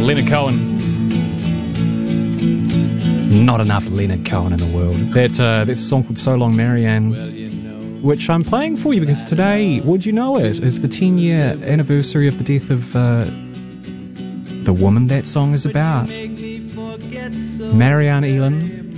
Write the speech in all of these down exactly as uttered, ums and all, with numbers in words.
Leonard Cohen. Not enough Leonard Cohen in the world. That uh, That's a song called So Long Marianne, which I'm playing for you because today, would you know it, is the ten-year anniversary of the death of uh, the woman that song is about. Marianne Elin,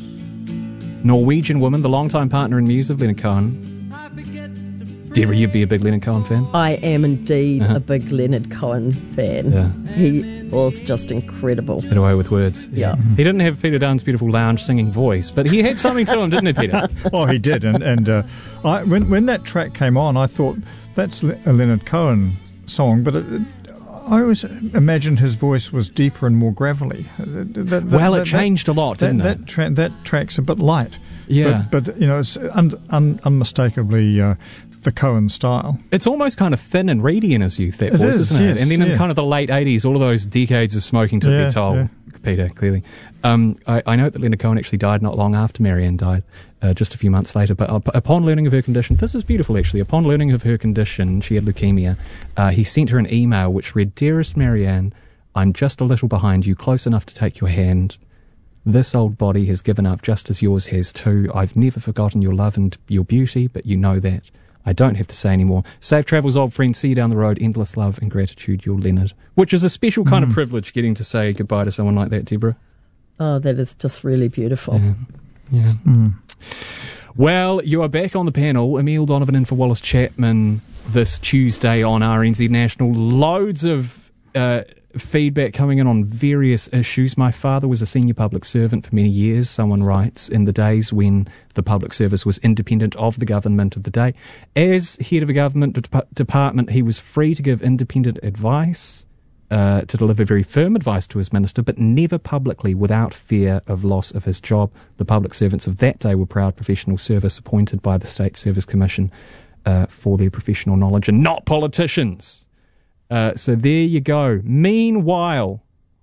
Norwegian woman, the longtime partner in music of Leonard Cohen. Deborah, you'd be a big Leonard Cohen fan? I am indeed uh-huh. a big Leonard Cohen fan. Yeah. He was just incredible. Get away with words. Yeah. He didn't have Peter Dunn's beautiful lounge singing voice, but he had something to him, didn't he, Peter? Oh, he did. And, and uh, I, when, when that track came on, I thought, that's a Leonard Cohen song, but it, it, I always imagined his voice was deeper and more gravelly. That, that, well, that, it changed that, a lot, didn't that, it? That, tra- that track's a bit light. Yeah. But, but you know, it's un- un- unmistakably uh, the Cohen style. It's almost kind of thin and reedy in his youth, that It voice, is, isn't it? yes, and then in yeah. kind of the late eighties, all of those decades of smoking took Yeah, their toll. yeah. Peter, clearly. Um, I, I know that Leonard Cohen actually died not long after Marianne died, uh, just a few months later, but up, upon learning of her condition, this is beautiful actually, upon learning of her condition, she had leukemia, uh, he sent her an email which read, "Dearest Marianne, I'm just a little behind you, close enough to take your hand. This old body has given up just as yours has too. I've never forgotten your love and your beauty, but you know that. I don't have to say any more. Safe travels, old friend. See you down the road. Endless love and gratitude, your Leonard." Which is a special kind Mm. of privilege, getting to say goodbye to someone like that, Deborah. Oh, that is just really beautiful. Yeah. yeah. Mm. Well, you are back on the panel. Emile Donovan in for Wallace Chapman this Tuesday on R N Z National. Loads of uh, feedback coming in on various issues. My father was a senior public servant for many years, someone writes, in the days when the public service was independent of the government of the day. As head of a government de- department, he was free to give independent advice, uh, to deliver very firm advice to his minister, but never publicly without fear of loss of his job. The public servants of that day were proud professional service appointed by the State Service Commission uh, for their professional knowledge, and not politicians. Uh, so there you go. Meanwhile,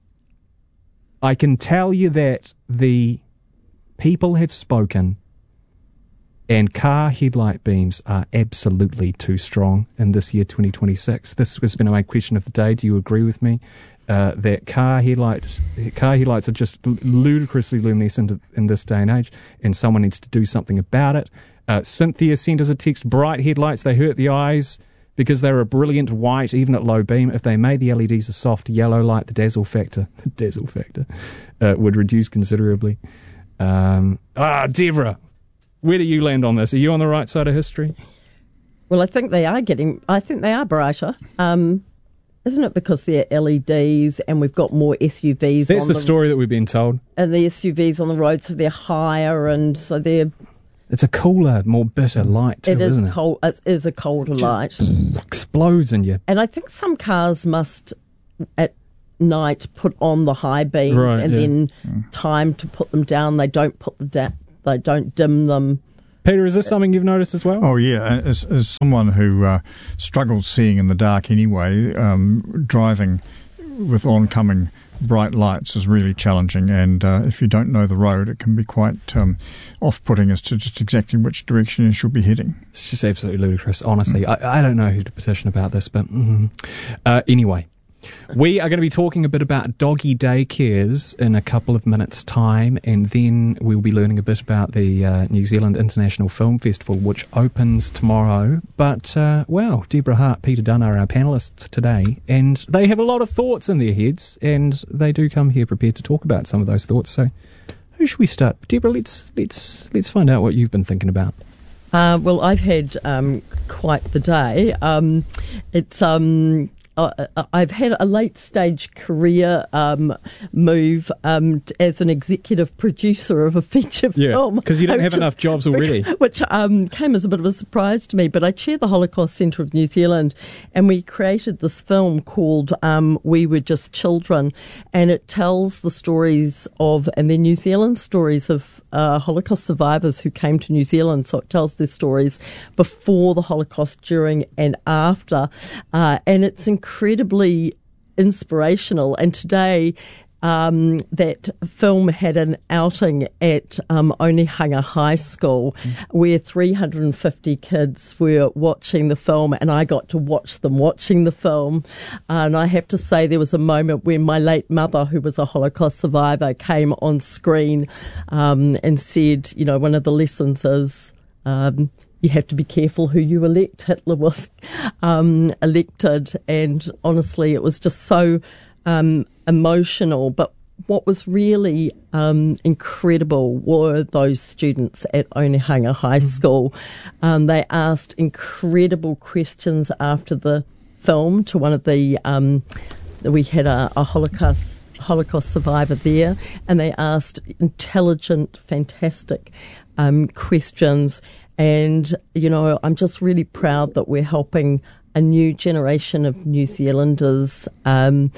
I can tell you that the people have spoken, and car headlight beams are absolutely too strong in this year twenty twenty-six. This has been my question of the day. Do you agree with me uh, that car headlights car headlights are just ludicrously luminescent in this day and age, and someone needs to do something about it? Uh, Cynthia sent us a text: bright headlights, they hurt the eyes because they're a brilliant white, even at low beam. If they made the L E Ds a soft yellow light, the dazzle factor, the dazzle factor, uh, would reduce considerably. Um, ah, Deborah, where do you land on this? Are you on the right side of history? Well, I think they are getting, I think they are brighter. Um, isn't it because they're L E Ds and we've got more S U Vs That's on the the story that we've been told. And the S U Vs on the road, so they're higher and so they're... It's a cooler, more bitter light too, It is isn't it? cold. It is a colder light. Explodes in you. And I think some cars must, at night, put on the high beams Right, and yeah. then time to put them down. They don't put the da- they don't dim them. Peter, is this something you've noticed as well? Oh, yeah. As, as someone who uh, struggles seeing in the dark anyway, um, driving with oncoming bright lights is really challenging, and uh, if you don't know the road, it can be quite um, off-putting as to just exactly which direction you should be heading. It's just absolutely ludicrous, honestly. Mm. I, I don't know who to petition about this, but mm. uh, anyway. We are going to be talking a bit about doggy daycares in a couple of minutes' time, and then we'll be learning a bit about the uh, New Zealand International Film Festival, which opens tomorrow. But, uh, well, Deborah Hart, Peter Dunn are our panellists today, and they have a lot of thoughts in their heads, and they do come here prepared to talk about some of those thoughts. So, who should we start? Deborah, let's let's let's find out what you've been thinking about. Uh, well, I've had um, quite the day. Um, it's... Um, Uh, I've had a late-stage career um, move um, as an executive producer of a feature yeah, film. because you don't have enough jobs already. Which um, came as a bit of a surprise to me. But I chair the Holocaust Centre of New Zealand, and we created this film called um, We Were Just Children, and it tells the stories of, and they're New Zealand stories of uh, Holocaust survivors who came to New Zealand. So it tells their stories before the Holocaust, during and after. Uh, and it's incredibly inspirational. And today, um, that film had an outing at um, Onehunga High School mm. where three hundred fifty kids were watching the film, and I got to watch them watching the film. And I have to say there was a moment when my late mother, who was a Holocaust survivor, came on screen um, and said, you know, one of the lessons is um, you have to be careful who you elect. Hitler was um, elected, and honestly, it was just so um, emotional. But what was really um, incredible were those students at Onehunga High mm-hmm. School. Um, they asked incredible questions after the film to one of the, um, we had a, a Holocaust Holocaust survivor there, and they asked intelligent, fantastic um, questions. And, you know, I'm just really proud that we're helping a new generation of New Zealanders um,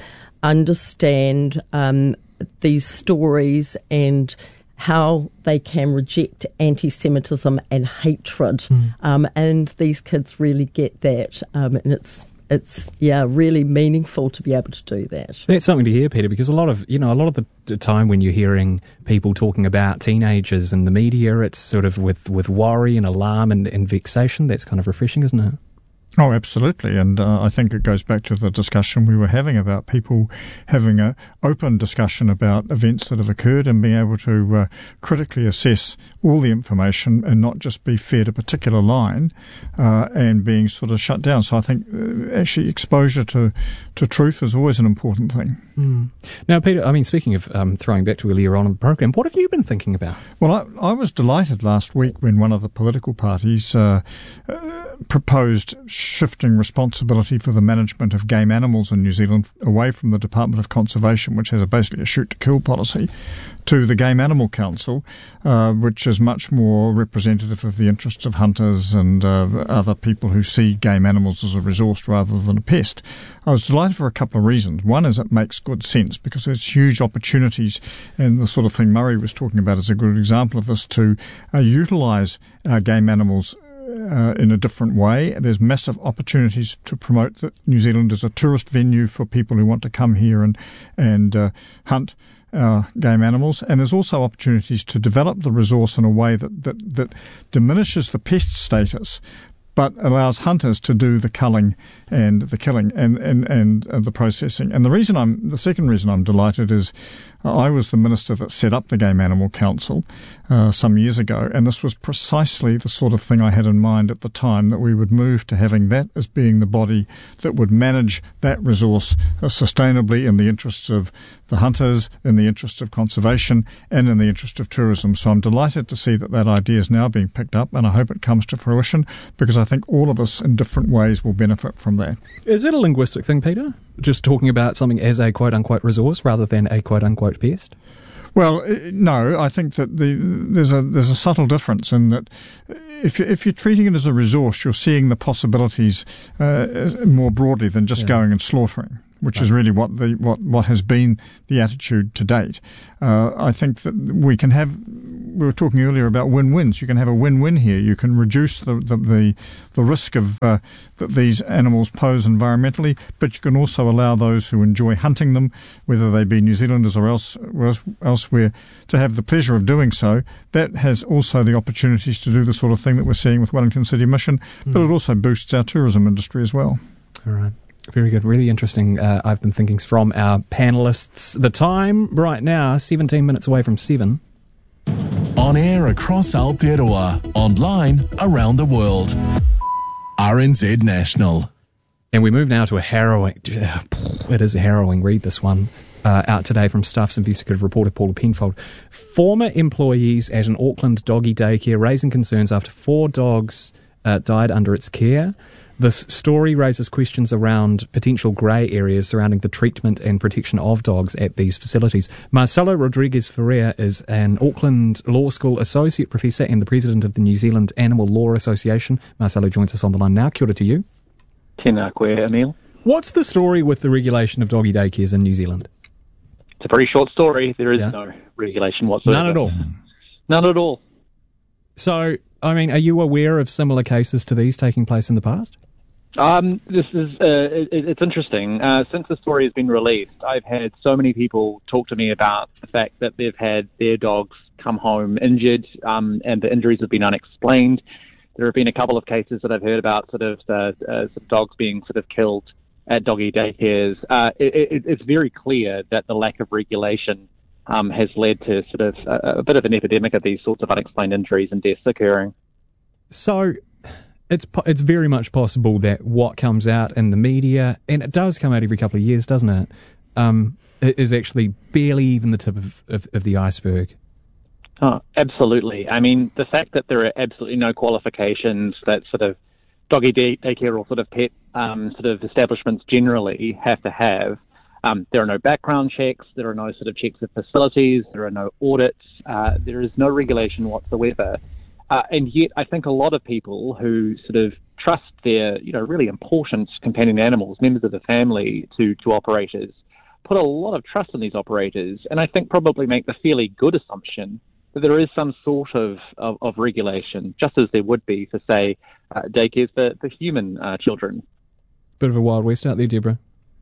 understand um, these stories and how they can reject anti-Semitism and hatred. Mm. Um, and these kids really get that. Um, and it's It's, yeah, really meaningful to be able to do that. That's something to hear, Peter, because a lot of, you know, a lot of the time when you're hearing people talking about teenagers in the media, it's sort of with, with worry and alarm and, and vexation. That's kind of refreshing, isn't it? Oh, absolutely. And uh, I think it goes back to the discussion we were having about people having an open discussion about events that have occurred and being able to uh, critically assess all the information and not just be fed a particular line uh, and being sort of shut down. So I think uh, actually exposure to, to truth is always an important thing. Mm. Now, Peter, I mean, speaking of um, throwing back to earlier on in the program, what have you been thinking about? Well, I, I was delighted last week when one of the political parties uh, uh, proposed shifting responsibility for the management of game animals in New Zealand away from the Department of Conservation, which has a basically a shoot-to-kill policy, to the Game Animal Council, uh, which is much more representative of the interests of hunters and uh, other people who see game animals as a resource rather than a pest. I was delighted for a couple of reasons. One is it makes good sense because there's huge opportunities, and the sort of thing Murray was talking about is a good example of this, to uh, utilise uh, game animals Uh, in a different way. There's massive opportunities to promote that New Zealand as a tourist venue for people who want to come here and and uh, hunt our game animals. And there's also opportunities to develop the resource in a way that, that, that diminishes the pest status, but allows hunters to do the culling and the killing and, and, and uh, the processing. And the reason I'm, the second reason I'm delighted is uh, I was the minister that set up the Game Animal Council uh, some years ago, and this was precisely the sort of thing I had in mind at the time, that we would move to having that as being the body that would manage that resource uh, sustainably in the interests of the hunters, in the interests of conservation, and in the interest of tourism. So I'm delighted to see that that idea is now being picked up, and I hope it comes to fruition, because I think all of us in different ways will benefit from that. Is it a linguistic thing, Peter? Just talking about something as a quote-unquote resource rather than a quote-unquote pest? Well, no, I think that the, there's a there's a subtle difference in that if you, if you're treating it as a resource, you're seeing the possibilities uh, more broadly than just yeah. going and slaughtering, which right. is really what the what, what has been the attitude to date. Uh, I think that we can have, we were talking earlier about win-wins. You can have a win-win here. You can reduce the the, the, the risk of uh, that these animals pose environmentally, but you can also allow those who enjoy hunting them, whether they be New Zealanders or else, or elsewhere, to have the pleasure of doing so. That has also the opportunities to do the sort of thing that we're seeing with Wellington City Mission, mm. but it also boosts our tourism industry as well. All right. Very good. Really interesting. Uh, I've been thinking from our panellists. The time right now, seventeen minutes away from seven. On air across Aotearoa, online around the world. R N Z National. And we move now to a harrowing, it is a harrowing read, this one, uh, out today from Stuff's investigative reporter Paula Penfold. Former employees at an Auckland doggy daycare raising concerns after four dogs uh, died under its care. This story raises questions around potential grey areas surrounding the treatment and protection of dogs at these facilities. Marcelo Rodriguez Ferrer is an Auckland Law School Associate Professor and the President of the New Zealand Animal Law Association. Marcelo joins us on the line now. Kia ora to you. Tēnā koe, Emil. What's the story with the regulation of doggy daycares in New Zealand? It's a pretty short story. There is yeah. no regulation whatsoever. None at all? None at all. So, I mean, are you aware of similar cases to these taking place in the past? Um, this is uh, it, it's interesting. Uh, since the story has been released, I've had so many people talk to me about the fact that they've had their dogs come home injured, um, and the injuries have been unexplained. There have been a couple of cases that I've heard about, sort of the, uh, some dogs being sort of killed at doggy daycares. Uh, it, it, it's very clear that the lack of regulation um, has led to sort of a, a bit of an epidemic of these sorts of unexplained injuries and deaths occurring. So it's it's very much possible that what comes out in the media, and it does come out every couple of years, doesn't it, um, is actually barely even the tip of, of, of the iceberg. Oh, absolutely. I mean, the fact that there are absolutely no qualifications that sort of doggy day, daycare or sort of pet um, sort of establishments generally have to have. Um, there are no background checks. There are no sort of checks of facilities. There are no audits. Uh, there is no regulation whatsoever. Uh, and yet, I think a lot of people who sort of trust their, you know, really important companion animals, members of the family, to, to operators, put a lot of trust in these operators, and I think probably make the fairly good assumption that there is some sort of, of, of regulation, just as there would be for, say, uh, daycares for, for human uh, children. Bit of a Wild West out there, Deborah.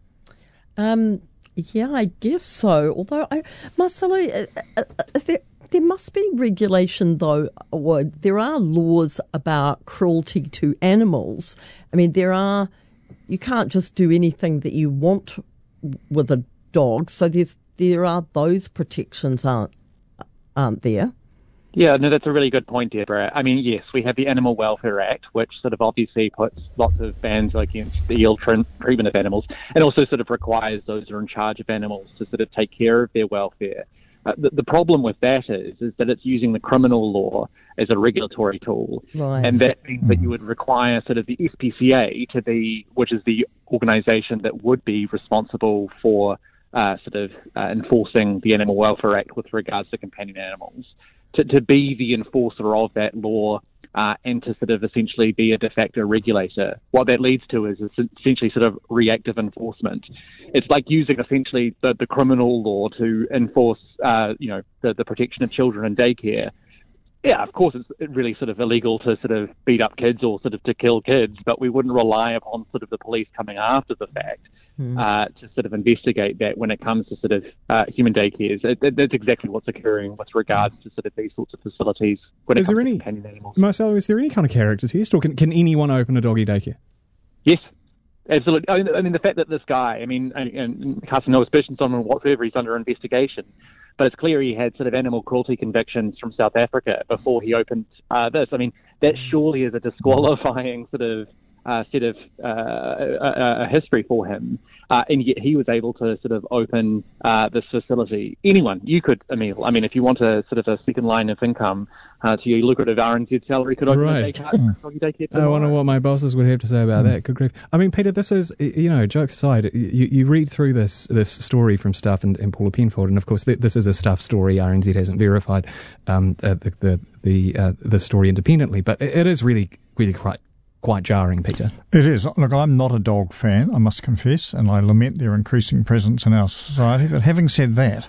Um, yeah, I guess so. Although, I, Marcelo, uh, uh, there, there must be regulation, though. Or there are laws about cruelty to animals. I mean, there are. You can't just do anything that you want with a dog. So there's there are those protections, aren't aren't there? Yeah, no, that's a really good point, Deborah. I mean, yes, we have the Animal Welfare Act, which sort of obviously puts lots of bans against the ill treatment of animals, and also sort of requires those who are in charge of animals to sort of take care of their welfare. Uh, the, the problem with that is, is that it's using the criminal law as a regulatory tool, right. And that means that you would require sort of the S P C A to be, which is the organisation that would be responsible for uh, sort of uh, enforcing the Animal Welfare Act with regards to companion animals, to, to be the enforcer of that law uh, and to sort of essentially be a de facto regulator. What that leads to is essentially sort of reactive enforcement. It's like using essentially the, the criminal law to enforce, uh, you know, the, the protection of children in daycare. Yeah, of course, it's really sort of illegal to sort of beat up kids or sort of to kill kids, but we wouldn't rely upon sort of the police coming after the fact mm. uh, to sort of investigate that when it comes to sort of uh, human daycares. It, it, that's exactly what's occurring with regards to sort of these sorts of facilities when is it comes there any, to companion animals. Marcelo, is there any kind of character test, or can, can anyone open a doggy daycare? Yes. Absolutely. I mean, I mean, the fact that this guy, I mean, and, and casting no aspersions on him whatsoever, he's under investigation. But it's clear he had sort of animal cruelty convictions from South Africa before he opened uh, this. I mean, that surely is a disqualifying sort of uh, set of uh, a, a history for him. Uh, and yet he was able to sort of open uh, this facility. Anyone, you could, Emil. I mean, if you want a sort of a second line of income uh, to your lucrative R and Z salary, could open right. a daycare. daycare I wonder what my bosses would have to say about mm. that. Good grief. I mean, Peter, this is, you know, jokes aside, you, you read through this this story from Stuff and, and Paula Penfold, and of course th- this is a Stuff story. R and Z hasn't verified um, uh, the the the, uh, the story independently, but it, it is really, really quite quite jarring, Peter. It is. Look, I'm not a dog fan, I must confess, and I lament their increasing presence in our society. But having said that,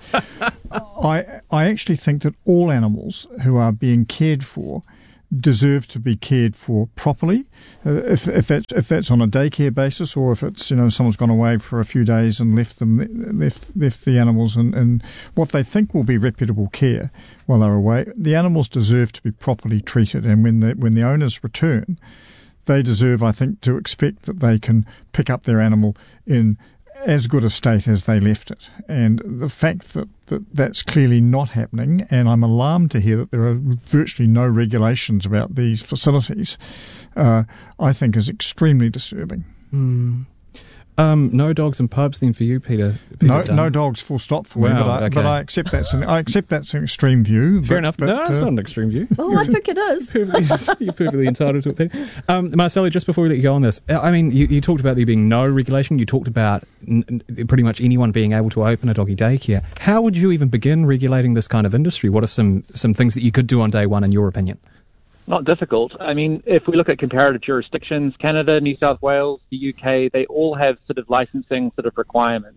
I I actually think that all animals who are being cared for deserve to be cared for properly. Uh, if if that's if that's on a daycare basis, or if it's, you know, someone's gone away for a few days and left them left left the animals in, in what they think will be reputable care while they're away, the animals deserve to be properly treated. And when the when the owners return, they deserve, I think, to expect that they can pick up their animal in as good a state as they left it. And the fact that, that that's clearly not happening, and I'm alarmed to hear that there are virtually no regulations about these facilities, uh, I think is extremely disturbing. Mm. Um, no dogs and pubs then for you, Peter. Peter no, Dunn. no dogs, full stop for wow, me. But I, okay. but I accept that's an I accept that's an extreme view. Fair but, enough. But, no, it's uh, not an extreme view. Oh, I think it is. Perfectly, you're perfectly entitled to it, Peter. Um, Marcelo, just before we let you go on this, I mean, you, you talked about there being no regulation. You talked about n- n- pretty much anyone being able to open a doggy daycare. How would you even begin regulating this kind of industry? What are some some things that you could do on day one, in your opinion? Not difficult. I mean, if we look at comparative jurisdictions, Canada, New South Wales, the U K, they all have sort of licensing sort of requirements.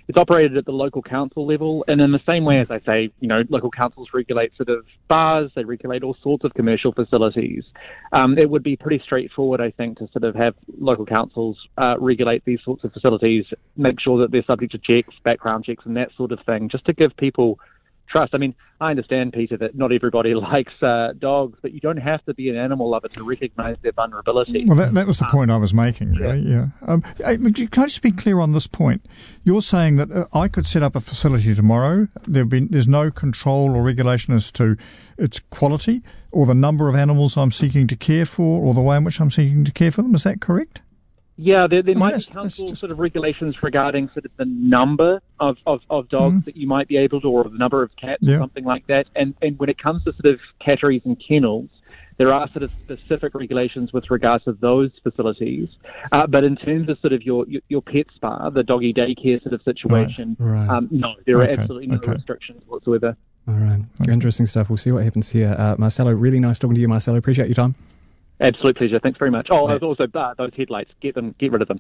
it's operated at the local council level, and in the same way as I say, you know, local councils regulate sort of bars, they regulate all sorts of commercial facilities. Um, it would be pretty straightforward, I think, to sort of have local councils uh, regulate these sorts of facilities, make sure that they're subject to checks, background checks, and that sort of thing, just to give people trust. I mean, I understand, Peter, that not everybody likes uh, dogs, but you don't have to be an animal lover to recognise their vulnerability. Well, that, that was the point um, I was making, really, yeah. yeah. Um, can I just be clear on this point? You're saying that uh, I could set up a facility tomorrow, there'd be, there's no control or regulation as to its quality or the number of animals I'm seeking to care for or the way in which I'm seeking to care for them. Is that correct? Yeah, there, there I mean, might that's, be council just... sort of regulations regarding sort of the number of, of, of dogs mm. that you might be able to, or the number of cats, yeah. or something like that. And and when it comes to sort of catteries and kennels, there are sort of specific regulations with regards to those facilities. Uh, but in terms of sort of your, your, your pet spa, the doggy daycare sort of situation, right, right. Um, no, there okay, are absolutely no okay. restrictions whatsoever. All right. Okay. Interesting stuff. We'll see what happens here. Uh, Marcelo, really nice talking to you, Marcelo. Appreciate your time. Absolute pleasure. Thanks very much. Oh, there's also uh, those headlights. Get them. Get rid of them.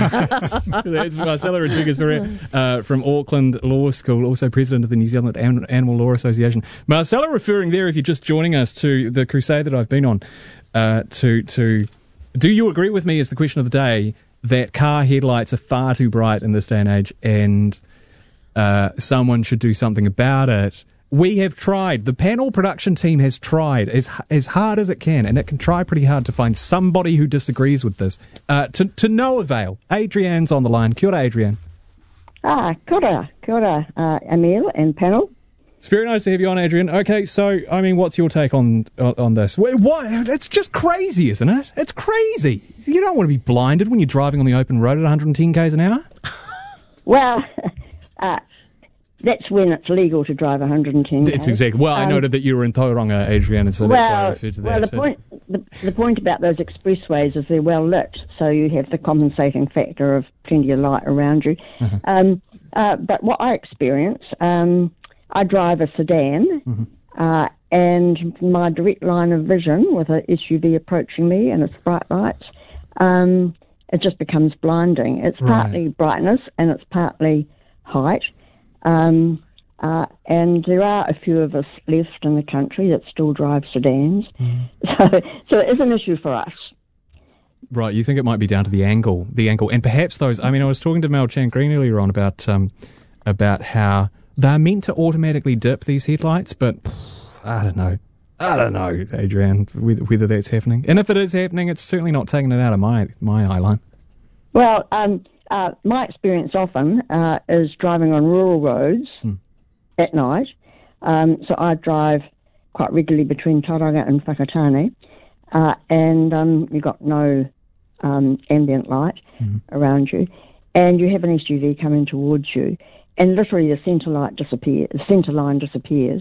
That's Marcelo Rodriguez uh, from Auckland Law School, also president of the New Zealand An- Animal Law Association. Marcelo referring there, if you're just joining us, to the crusade that I've been on. Uh, to to, do you agree with me? Is the question of the day that car headlights are far too bright in this day and age, and uh, someone should do something about it? We have tried. The panel production team has tried as as hard as it can, and it can try pretty hard to find somebody who disagrees with this. Uh, to to no avail. Adrianne's on the line. Kia ora, Adrianne. Ah, kia ora, kia ora, uh, Emile and panel. It's very nice to have you on, Adrian. Okay, so I mean, what's your take on on, on this? What? It's just crazy, isn't it? It's crazy. You don't want to be blinded when you're driving on the open road at one hundred ten k's an hour. Well. uh, That's when it's legal to drive one hundred ten. It's exactly. Well, um, I noted that you were in Tauranga, Adrian, and so well, that's why I referred to that. Well, the so. point the, the point about those expressways is they're well lit, so you have the compensating factor of plenty of light around you. Uh-huh. Um, uh, but what I experience, um, I drive a sedan, mm-hmm. uh, and my direct line of vision with an S U V approaching me and its bright lights, um, it just becomes blinding. It's right. partly brightness and it's partly height. Um, uh, and there are a few of us left in the country that still drive sedans. Mm. So, so it is an issue for us. Right, you think it might be down to the angle, the angle, and perhaps those. I mean, I was talking to Mel Chan Green earlier on about um, about how they're meant to automatically dip these headlights, but pff, I don't know. I don't know, Adrian, whether, whether that's happening. And if it is happening, it's certainly not taking it out of my my eye line. Well, um. Uh, my experience often uh, is driving on rural roads mm. at night. Um, so I drive quite regularly between Tauranga and Whakatane, uh, and um, you've got no um, ambient light mm. around you, and you have an S U V coming towards you, and literally the centre light disappears, the centre line disappears.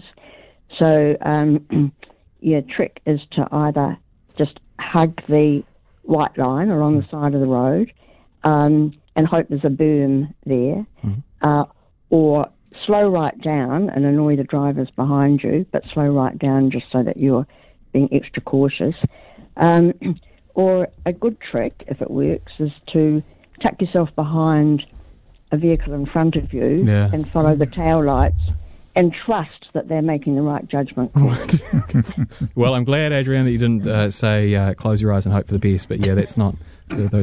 So um, your trick is to either just hug the white line along the side of the road, um, and hope there's a berm there, mm-hmm. uh, or slow right down and annoy the drivers behind you, but slow right down just so that you're being extra cautious. Um, or a good trick, if it works, is to tuck yourself behind a vehicle in front of you yeah. and follow the tail lights and trust that they're making the right judgment. Well, I'm glad, Adrian, that you didn't uh, say uh, close your eyes and hope for the best, but yeah, that's not... Those